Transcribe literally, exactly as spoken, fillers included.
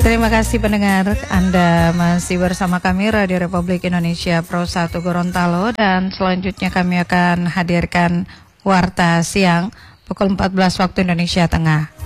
Terima kasih pendengar, Anda masih bersama kami Radio Republik Indonesia Pro satu Gorontalo, dan selanjutnya kami akan hadirkan Warta Siang pukul empat belas waktu Indonesia Tengah.